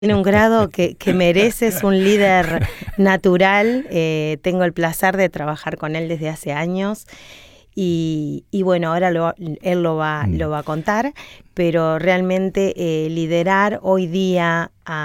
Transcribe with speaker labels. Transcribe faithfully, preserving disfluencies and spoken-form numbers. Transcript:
Speaker 1: Tiene un grado que, que merece, es un líder natural. Eh, tengo el placer de trabajar con él desde hace años y, y bueno, ahora lo, él lo va,
Speaker 2: Mm.
Speaker 1: lo va a contar, pero realmente eh, liderar hoy día a